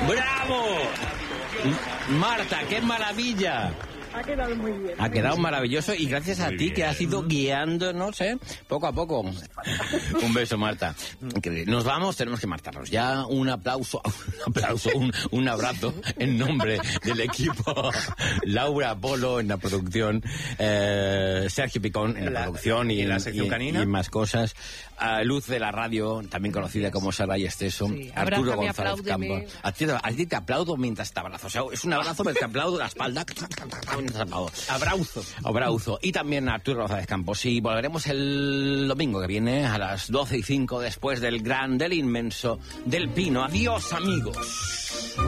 ¡Bravo! Marta, qué maravilla. Ha quedado muy bien. Ha quedado maravilloso y gracias a ti que has ido guiándonos, poco a poco. Un beso, Marta. Nos vamos, tenemos que marcharnos. Ya un aplauso, un abrazo en nombre del equipo. Laura Polo en la producción, Sergio Picón en la producción y en la sección canina y más cosas. Luz de la radio, también conocida como Sara y Esteso. Sí, Arturo González Campos. A ti te aplaudo mientras te abrazo. O sea, es un abrazo, pero te aplaudo la espalda. Abrauzo. Y también a Arturo González Campos. Y volveremos el domingo que viene a las 12:05 después del gran, del inmenso, del Pino. Adiós, amigos.